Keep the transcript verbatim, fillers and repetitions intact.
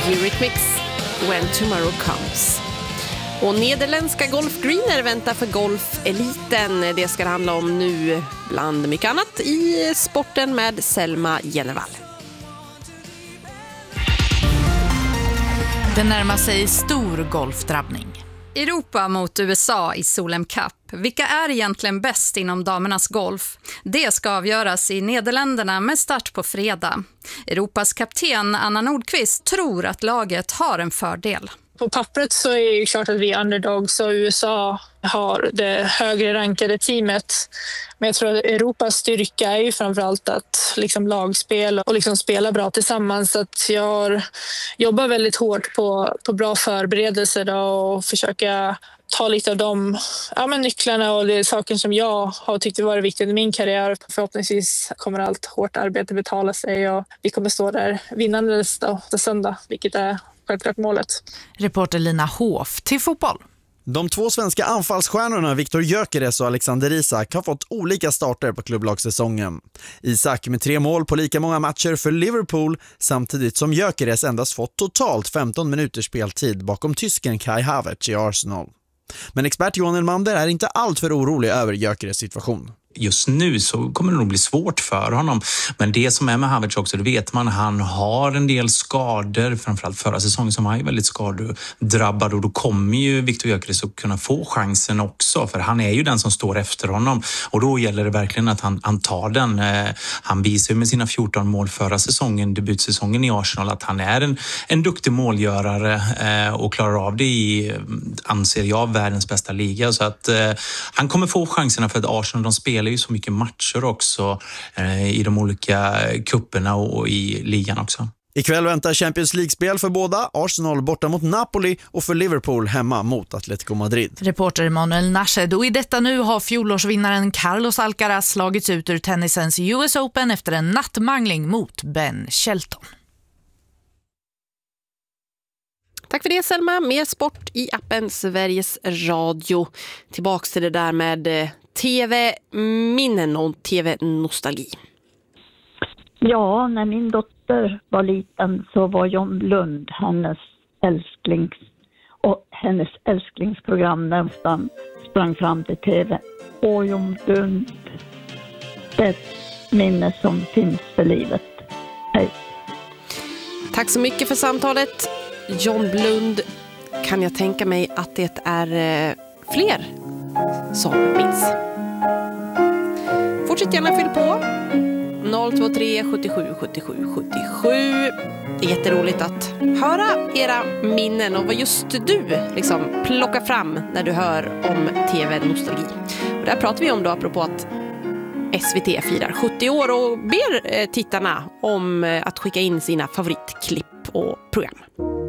Eurythmics, When Tomorrow Comes. Och nederländska golfgreener väntar för golfeliten. Det ska det handla om nu bland mycket annat i sporten med Selma Jennevall. Det närmar sig stor golfdrabbning. Europa mot U S A i Solheim Cup. Vilka är egentligen bäst inom damernas golf? Det ska avgöras i Nederländerna med start på fredag. Europas kapten Anna Nordqvist tror att laget har en fördel. På pappret så är det ju klart att vi är underdogs och U S A har det högre rankade teamet. Men jag tror att Europas styrka är ju framförallt att liksom lagspel och liksom spela bra tillsammans. Så att jag jobbar väldigt hårt på, på bra förberedelser då och försöka ta lite av de ja, men nycklarna och det saker som jag har tyckt varit viktigt i min karriär. Förhoppningsvis kommer allt hårt arbete betala sig och vi kommer stå där vinnandes då, till söndag, vilket är självklart målet. Reporter Lina Hof till fotboll. De två svenska anfallsstjärnorna Viktor Gyökeres och Alexander Isak har fått olika starter på klubblagssäsongen. Isak med tre mål på lika många matcher för Liverpool samtidigt som Gyökeres endast fått totalt femton minuters speltid bakom tysken Kai Havertz i Arsenal. Men expert Johan Elmander är inte allt för orolig över Gyökeres situation. Just nu så kommer det nog bli svårt för honom. Men det som är med Havertz också, det vet man, han har en del skador. Framförallt förra säsongen som han är väldigt skadedrabbad. Och då kommer ju Viktor Gyökeres att kunna få chansen också. För han är ju den som står efter honom. Och då gäller det verkligen att han, han tar den. Han visar ju med sina fjorton mål förra säsongen, debutsäsongen i Arsenal, att han är en, en duktig målgörare och klarar av det i, anser jag, världens bästa liga. Så att han kommer få chanserna för att Arsenal, de spelar ju så mycket matcher också eh, i de olika kupperna och i ligan också. Ikväll väntar Champions League-spel för båda. Arsenal borta mot Napoli och för Liverpool hemma mot Atletico Madrid. Reporter Emanuel Nashed. Och i detta nu har fjolårsvinnaren Carlos Alcaraz slagits ut ur tennisens U S Open efter en nattmangling mot Ben Shelton. Tack för det Selma. Mer sport i appen Sveriges Radio. Tillbaks till det där med tv-minnen och tv-nostalgi. Ja, när min dotter var liten så var John Lund hennes älsklings och hennes älsklingsprogram nästan sprang fram till tv. Och John Lund, det är ett minne som finns för livet. Hej. Tack så mycket för samtalet. John Blund, kan jag tänka mig att det är eh, fler som minns. Fortsätt gärna fyll på noll två tre sjuttiosju sjuttiosju sjuttiosju. Det är jätteroligt att höra era minnen och vad just du liksom plockar fram när du hör om tv-nostalgi. Och där pratar vi om då apropå att S V T firar sjuttio år och ber eh, tittarna om eh, att skicka in sina favoritklipp och program.